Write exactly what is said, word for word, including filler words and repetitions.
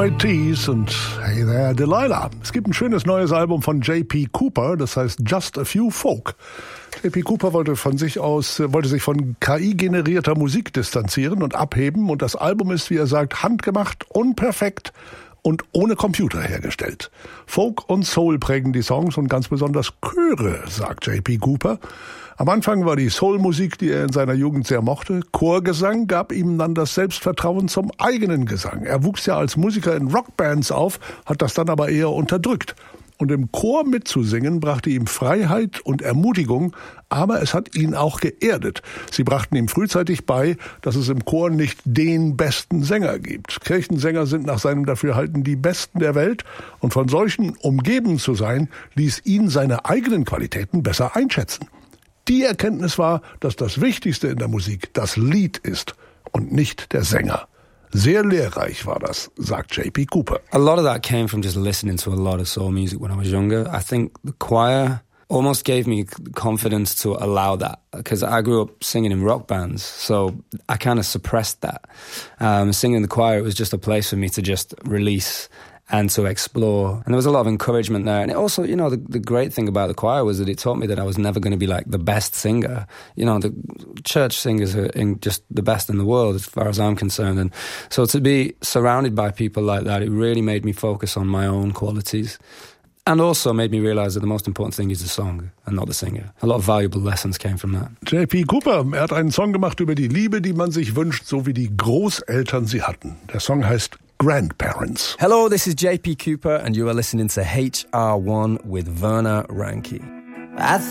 White Tees und Hey There Delilah. Es gibt ein schönes neues Album von J P Cooper, das heißt Just a Few Folk. J P Cooper wollte von sich aus, wollte sich von K I-generierter Musik distanzieren und abheben und das Album ist, wie er sagt, handgemacht, unperfekt und ohne Computer hergestellt. Folk und Soul prägen die Songs und ganz besonders Chöre, sagt J P Cooper. Am Anfang war die Soul-Musik, die er in seiner Jugend sehr mochte. Chorgesang gab ihm dann das Selbstvertrauen zum eigenen Gesang. Er wuchs ja als Musiker in Rockbands auf, hat das dann aber eher unterdrückt. Und im Chor mitzusingen brachte ihm Freiheit und Ermutigung, aber es hat ihn auch geerdet. Sie brachten ihm frühzeitig bei, dass es im Chor nicht den besten Sänger gibt. Kirchensänger sind nach seinem Dafürhalten die Besten der Welt und von solchen umgeben zu sein, ließ ihn seine eigenen Qualitäten besser einschätzen. Die Erkenntnis war, dass das Wichtigste in der Musik das Lied ist und nicht der Sänger. Sehr lehrreich war das, sagt J P Cooper. A lot of that came from just listening to a lot of soul music when I was younger. I think the choir almost gave me confidence to allow that because I grew up singing in rock bands, so I kind of suppressed that. Um, singing in the choir, it was just a place for me to just release and to explore. And there was a lot of encouragement there. And it also, you know, the, the great thing about the choir was that it taught me that I was never going to be like the best singer. You know, the church singers are in just the best in the world as far as I'm concerned. And so to be surrounded by people like that, it really made me focus on my own qualities. And also made me realize that the most important thing is the song and not the singer. A lot of valuable lessons came from that. J P Cooper, er hat einen Song gemacht über die Liebe, die man sich wünscht, so wie die Großeltern sie hatten. Der Song heißt Grandparents. Hello, this is J P Cooper and you are listening to H R one with Werner Ranke. I